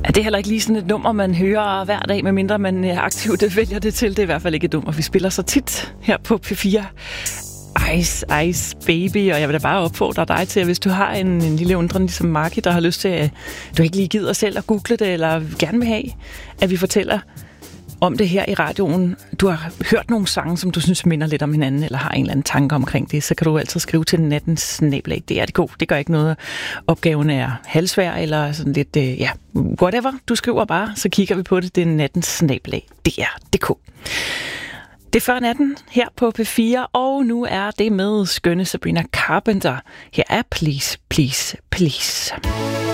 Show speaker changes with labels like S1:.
S1: Ja, det er heller ikke lige sådan et nummer, man hører hver dag, medmindre man aktivt vælger det til. Det er i hvert fald ikke et nummer, vi spiller så tit her på P4. Ice, Ice Baby, og jeg vil da bare opfordre dig til, at hvis du har en lille undren ligesom Marki, der har lyst til, at du ikke lige gider selv at google det, eller gerne vil have, at vi fortæller om det her i radioen. Du har hørt nogle sange, som du synes minder lidt om hinanden, eller har en eller anden tanke omkring det, så kan du altid skrive til nattens@dr.dk. Det gør ikke noget. Opgaven er halvsvær, eller sådan lidt, whatever. Du skriver bare, så kigger vi på det. Det er nattens@dr.dk. Det er før natten her på P4, og nu er det med skønne Sabrina Carpenter. Her er Please, Please, Please.